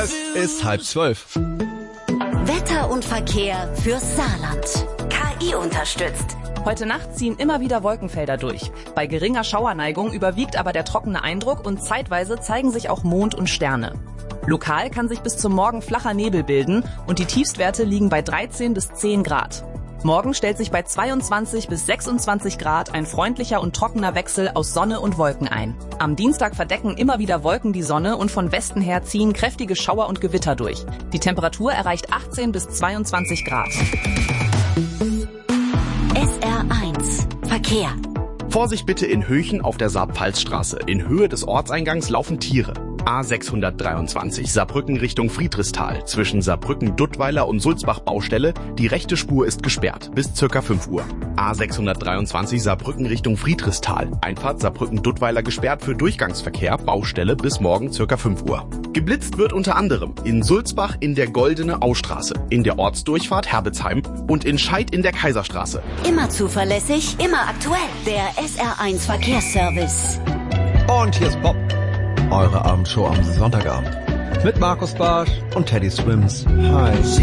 Es ist 11:30. Wetter und Verkehr fürs Saarland. KI unterstützt. Heute Nacht ziehen immer wieder Wolkenfelder durch. Bei geringer Schauerneigung überwiegt aber der trockene Eindruck und zeitweise zeigen sich auch Mond und Sterne. Lokal kann sich bis zum Morgen flacher Nebel bilden und die Tiefstwerte liegen bei 13 bis 10 Grad. Morgen stellt sich bei 22 bis 26 Grad ein freundlicher und trockener Wechsel aus Sonne und Wolken ein. Am Dienstag verdecken immer wieder Wolken die Sonne und von Westen her ziehen kräftige Schauer und Gewitter durch. Die Temperatur erreicht 18 bis 22 Grad. SR1 Verkehr. Vorsicht bitte in Höchen auf der Saar-Pfalz-Straße. In Höhe des Ortseingangs laufen Tiere. A623 Saarbrücken Richtung Friedrichsthal. Zwischen Saarbrücken-Duttweiler und Sulzbach-Baustelle. Die rechte Spur ist gesperrt bis ca. 5 Uhr. A623 Saarbrücken Richtung Friedrichsthal. Einfahrt Saarbrücken-Duttweiler gesperrt für Durchgangsverkehr. Baustelle bis morgen ca. 5 Uhr. Geblitzt wird unter anderem in Sulzbach in der Goldene Austraße, in der Ortsdurchfahrt Herbetsheim und in Scheid in der Kaiserstraße. Immer zuverlässig, immer aktuell. Der SR1 Verkehrsservice. Und hier ist Bob, eure Abendshow am Sonntagabend. Mit Markus Barsch und Teddy Swims. Hi.